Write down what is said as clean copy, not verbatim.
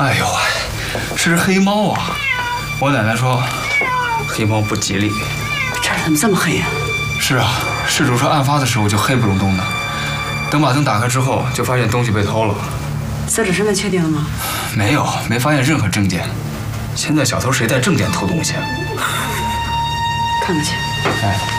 哎呦，是只黑猫啊！我奶奶说，黑猫不吉利。 这儿怎么这么黑呀？ 是啊，事主说案发的时候就黑不隆咚的，等把灯打开之后，就发现东西被偷了。 死者身份确定了吗？ 没有，没发现任何证件。现在小偷谁带证件偷东西啊？ 看看去。 哎。